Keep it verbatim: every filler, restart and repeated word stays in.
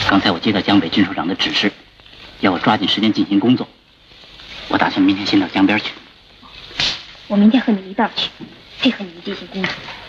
刚才我接到江北军首长的指示，要我抓紧时间进行工作。我打算明天先到江边去。 我明天和你一道去，配合你们进行工作。